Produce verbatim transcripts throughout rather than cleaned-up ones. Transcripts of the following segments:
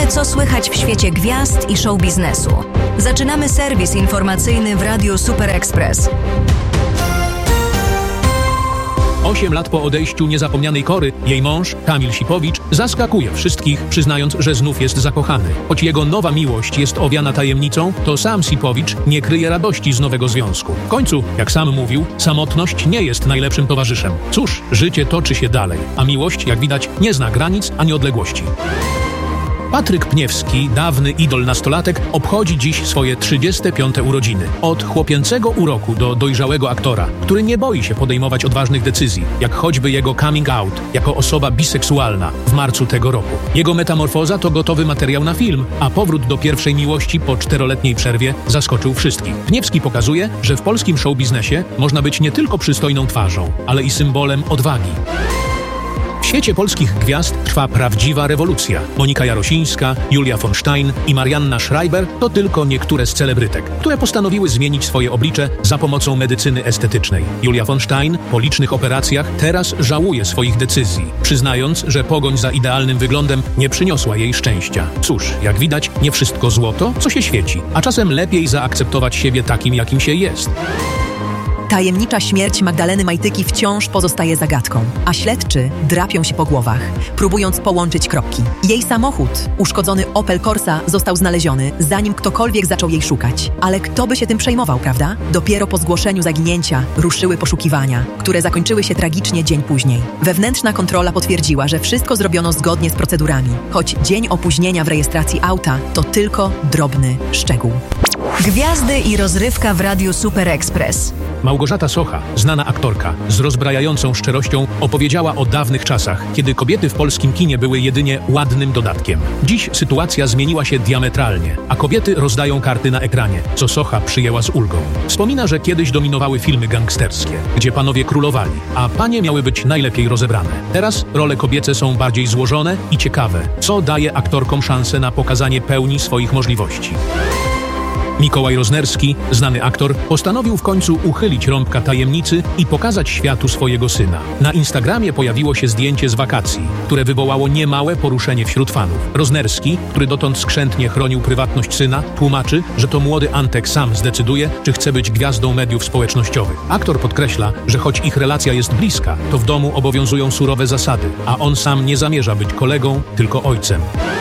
wiemy, co słychać w świecie gwiazd i show biznesu. Zaczynamy serwis informacyjny w Radiu Super Express. Osiem lat po odejściu niezapomnianej Kory, jej mąż, Kamil Sipowicz, zaskakuje wszystkich, przyznając, że znów jest zakochany. Choć jego nowa miłość jest owiana tajemnicą, to sam Sipowicz nie kryje radości z nowego związku. W końcu, jak sam mówił, samotność nie jest najlepszym towarzyszem. Cóż, życie toczy się dalej, a miłość, jak widać, nie zna granic ani odległości. Patryk Pniewski, dawny idol nastolatek, obchodzi dziś swoje trzydzieste piąte urodziny. Od chłopięcego uroku do dojrzałego aktora, który nie boi się podejmować odważnych decyzji, jak choćby jego coming out jako osoba biseksualna w marcu tego roku. Jego metamorfoza to gotowy materiał na film, a powrót do pierwszej miłości po czteroletniej przerwie zaskoczył wszystkich. Pniewski pokazuje, że w polskim showbiznesie można być nie tylko przystojną twarzą, ale i symbolem odwagi. W świecie polskich gwiazd trwa prawdziwa rewolucja. Monika Jarosińska, Julia von Stein i Marianna Schreiber to tylko niektóre z celebrytek, które postanowiły zmienić swoje oblicze za pomocą medycyny estetycznej. Julia von Stein po licznych operacjach teraz żałuje swoich decyzji, przyznając, że pogoń za idealnym wyglądem nie przyniosła jej szczęścia. Cóż, jak widać, nie wszystko złoto, co się świeci, a czasem lepiej zaakceptować siebie takim, jakim się jest. Tajemnicza śmierć Magdaleny Majtyki wciąż pozostaje zagadką, a śledczy drapią się po głowach, próbując połączyć kropki. Jej samochód, uszkodzony Opel Corsa, został znaleziony, zanim ktokolwiek zaczął jej szukać. Ale kto by się tym przejmował, prawda? Dopiero po zgłoszeniu zaginięcia ruszyły poszukiwania, które zakończyły się tragicznie dzień później. Wewnętrzna kontrola potwierdziła, że wszystko zrobiono zgodnie z procedurami, choć dzień opóźnienia w rejestracji auta to tylko drobny szczegół. Gwiazdy i rozrywka w Radiu Super Express. Małgorzata Socha, znana aktorka, z rozbrajającą szczerością opowiedziała o dawnych czasach, kiedy kobiety w polskim kinie były jedynie ładnym dodatkiem. Dziś sytuacja zmieniła się diametralnie, a kobiety rozdają karty na ekranie, co Socha przyjęła z ulgą. Wspomina, że kiedyś dominowały filmy gangsterskie, gdzie panowie królowali, a panie miały być najlepiej rozebrane. Teraz role kobiece są bardziej złożone i ciekawe, co daje aktorkom szansę na pokazanie pełni swoich możliwości. Mikołaj Roznerski, znany aktor, postanowił w końcu uchylić rąbka tajemnicy i pokazać światu swojego syna. Na Instagramie pojawiło się zdjęcie z wakacji, które wywołało niemałe poruszenie wśród fanów. Roznerski, który dotąd skrzętnie chronił prywatność syna, tłumaczy, że to młody Antek sam zdecyduje, czy chce być gwiazdą mediów społecznościowych. Aktor podkreśla, że choć ich relacja jest bliska, to w domu obowiązują surowe zasady, a on sam nie zamierza być kolegą, tylko ojcem.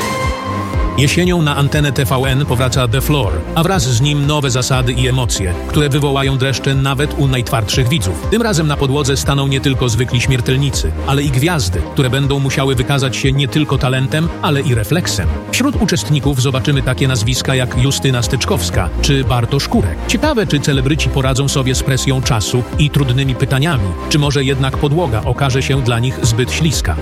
Jesienią na antenę T V N powraca The Floor, a wraz z nim nowe zasady i emocje, które wywołają dreszcze nawet u najtwardszych widzów. Tym razem na podłodze staną nie tylko zwykli śmiertelnicy, ale i gwiazdy, które będą musiały wykazać się nie tylko talentem, ale i refleksem. Wśród uczestników zobaczymy takie nazwiska jak Justyna Styczkowska czy Bartosz Kurek. Ciekawe, czy celebryci poradzą sobie z presją czasu i trudnymi pytaniami, czy może jednak podłoga okaże się dla nich zbyt śliska.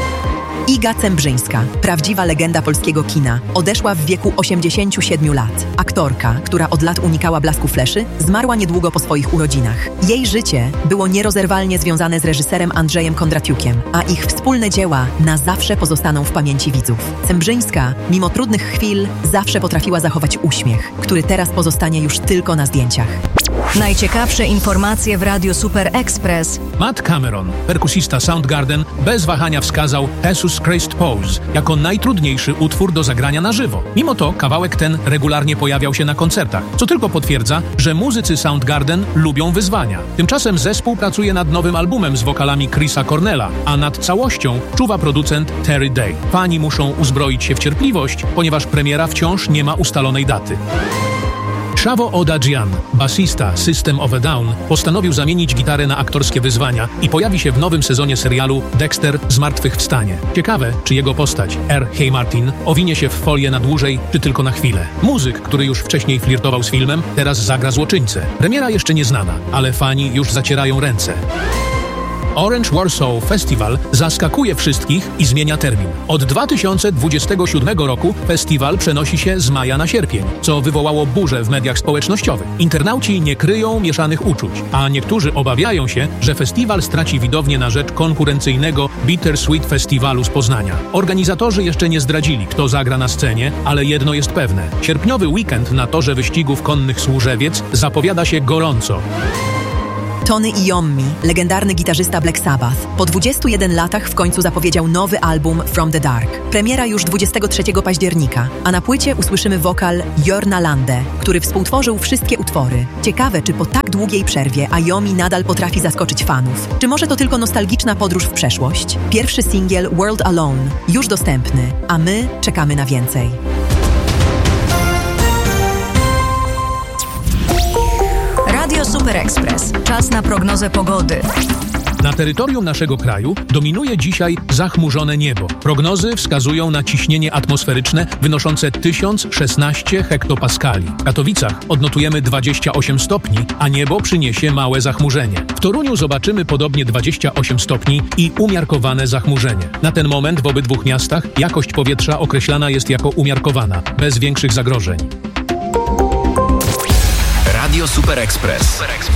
Iga Cembrzyńska, prawdziwa legenda polskiego kina, odeszła w wieku osiemdziesięciu siedmiu lat. Aktorka, która od lat unikała blasku fleszy, zmarła niedługo po swoich urodzinach. Jej życie było nierozerwalnie związane z reżyserem Andrzejem Kondratiukiem, a ich wspólne dzieła na zawsze pozostaną w pamięci widzów. Cembrzyńska, mimo trudnych chwil, zawsze potrafiła zachować uśmiech, który teraz pozostanie już tylko na zdjęciach. Najciekawsze informacje w Radiu Super Express. Matt Cameron, perkusista Soundgarden, bez wahania wskazał Jesus Christ Pose jako najtrudniejszy utwór do zagrania na żywo. Mimo to kawałek ten regularnie pojawiał się na koncertach, co tylko potwierdza, że muzycy Soundgarden lubią wyzwania. Tymczasem zespół pracuje nad nowym albumem z wokalami Chrisa Cornella, a nad całością czuwa producent Terry Day. Fani muszą uzbroić się w cierpliwość, ponieważ premiera wciąż nie ma ustalonej daty. Shavo Odadjian, basista System of a Down, postanowił zamienić gitarę na aktorskie wyzwania i pojawi się w nowym sezonie serialu Dexter Zmartwychwstanie. Ciekawe, czy jego postać, R. Hey Martin, owinie się w folię na dłużej, czy tylko na chwilę. Muzyk, który już wcześniej flirtował z filmem, teraz zagra złoczyńcę. Premiera jeszcze nieznana, ale fani już zacierają ręce. Orange Warsaw Festival zaskakuje wszystkich i zmienia termin. Od dwa tysiące dwudziestego siódmego roku festiwal przenosi się z maja na sierpień, co wywołało burzę w mediach społecznościowych. Internauci nie kryją mieszanych uczuć, a niektórzy obawiają się, że festiwal straci widownię na rzecz konkurencyjnego Bittersweet Festiwalu z Poznania. Organizatorzy jeszcze nie zdradzili, kto zagra na scenie, ale jedno jest pewne. Sierpniowy weekend na torze wyścigów konnych Służewiec zapowiada się gorąco. Tony Iommi, legendarny gitarzysta Black Sabbath, po dwudziestu jeden latach w końcu zapowiedział nowy album From the Dark. Premiera już dwudziestego trzeciego października, a na płycie usłyszymy wokal Jorna Lande, który współtworzył wszystkie utwory. Ciekawe, czy po tak długiej przerwie Iommi nadal potrafi zaskoczyć fanów. Czy może to tylko nostalgiczna podróż w przeszłość? Pierwszy singiel World Alone już dostępny, a my czekamy na więcej. Radio Super Express. Czas na prognozę pogody. Na terytorium naszego kraju dominuje dzisiaj zachmurzone niebo. Prognozy wskazują na ciśnienie atmosferyczne wynoszące tysiąc szesnaście hektopaskali. W Katowicach odnotujemy dwadzieścia osiem stopni, a niebo przyniesie małe zachmurzenie. W Toruniu zobaczymy podobnie dwadzieścia osiem stopni i umiarkowane zachmurzenie. Na ten moment w obydwu miastach jakość powietrza określana jest jako umiarkowana, bez większych zagrożeń. Radio Super Express.